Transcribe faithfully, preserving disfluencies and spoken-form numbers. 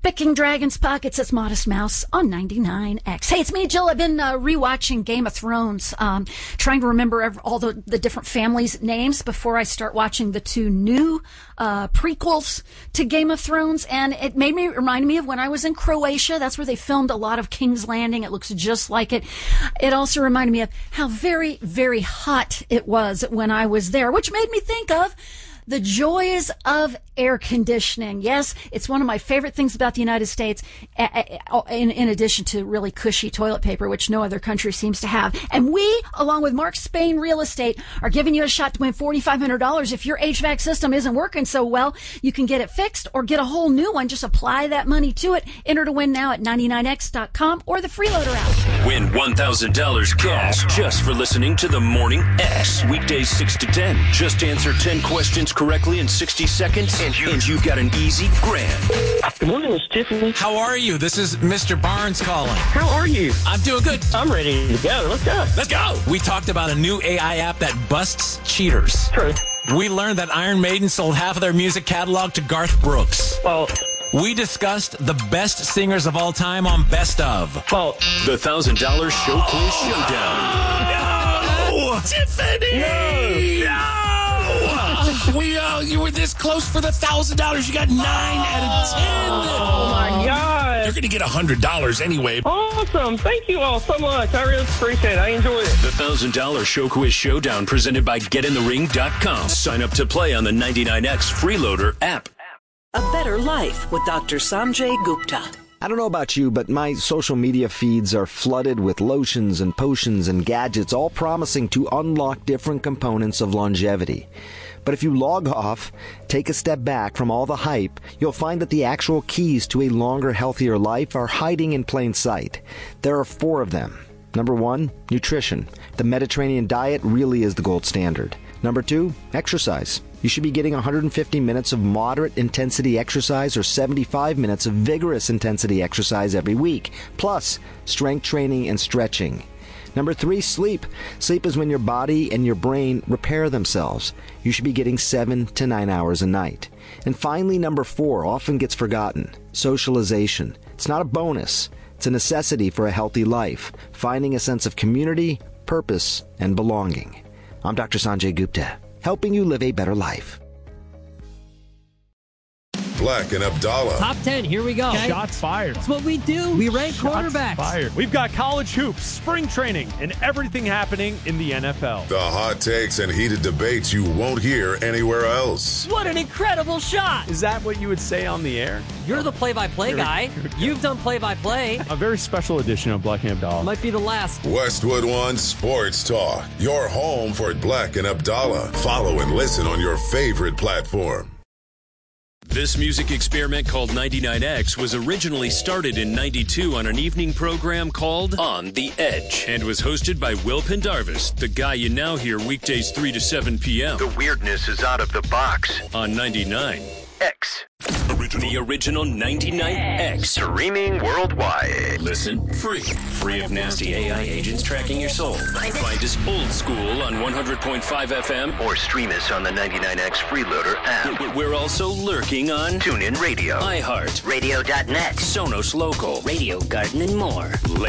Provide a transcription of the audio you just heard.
Picking Dragon's Pockets, it's Modest Mouse on ninety-nine X. Hey, it's me, Jill. I've been uh, rewatching Game of Thrones, um, trying to remember every, all the, the different families' names before I start watching the two new uh, prequels to Game of Thrones. And it made me remind me of when I was in Croatia. That's where they filmed a lot of King's Landing. It looks just like it. It also reminded me of how very, very hot it was when I was there, which made me think of the joys of air conditioning. Yes, it's one of my favorite things about the United States, in, in addition to really cushy toilet paper, which no other country seems to have. And we, along with Mark Spain Real Estate, are giving you a shot to win four thousand five hundred dollars. If your H V A C system isn't working so well, you can get it fixed or get a whole new one. Just apply that money to it. Enter to win now at ninety-nine X dot com or the Freeloader app. Win one thousand dollars cash just for listening to the Morning X. Weekdays six to ten. Just answer ten questions correctly in sixty seconds, and, you, and you've got an easy grand. Good morning, Miss Tiffany. How are you? This is Mister Barnes calling. How are you? I'm doing good. I'm ready to go. Let's go. Let's go. We talked about a new A I app that busts cheaters. True. We learned that Iron Maiden sold half of their music catalog to Garth Brooks. Well, we discussed the best singers of all time on Best Of. well, The one thousand dollars Show Quiz Showdown. No! Tiffany! No! No! We, uh, you were this close for the one thousand dollars. You got nine out of ten. oh my God. You're going to get one hundred dollars anyway. Awesome. Thank you all so much. I really appreciate it. I enjoyed it. The one thousand dollars Show Quiz Showdown presented by get in the ring dot com. Sign up to play on the ninety-nine X Freeloader app. A Better Life with Doctor Sanjay Gupta. I don't know about you, but my social media feeds are flooded with lotions and potions and gadgets, all promising to unlock different components of longevity. But if you log off, take a step back from all the hype, you'll find that the actual keys to a longer, healthier life are hiding in plain sight. There are four of them. Number one, nutrition. The Mediterranean diet really is the gold standard. Number two, exercise. You should be getting one hundred fifty minutes of moderate intensity exercise or seventy-five minutes of vigorous intensity exercise every week, plus strength training and stretching. Number three, sleep. Sleep is when your body and your brain repair themselves. You should be getting seven to nine hours a night. And finally, number four, often gets forgotten, socialization. It's not a bonus. It's a necessity for a healthy life, finding a sense of community, purpose, and belonging. I'm Doctor Sanjay Gupta, helping you live a better life. Black and Abdallah. Top ten, here we go. Okay. Shots fired. That's what we do. We rank Shots quarterbacks. fired. We've got college hoops, spring training, and everything happening in the N F L. The hot takes and heated debates you won't hear anywhere else. What an incredible shot. Is that what you would say on the air? You're the play-by-play Here- guy. here we go. You've done play-by-play. A very special edition of Black and Abdallah. Might be the last. Westwood One Sports Talk. Your home for Black and Abdallah. Follow and listen on your favorite platform. This music experiment called ninety-nine X was originally started in ninety-two on an evening program called On the Edge and was hosted by Will Pendarvis, the guy you now hear weekdays three to seven p.m. The weirdness is out of the box. on ninety-nine X. The original ninety-nine X. Streaming worldwide. Listen free. Free of nasty A I agents tracking your soul. Find us old school on one hundred point five F M. Or stream us on the ninety-nine X Freeloader app. We're also lurking on TuneIn Radio. iHeart, Radio dot net. Sonos Local, Radio Garden, and more.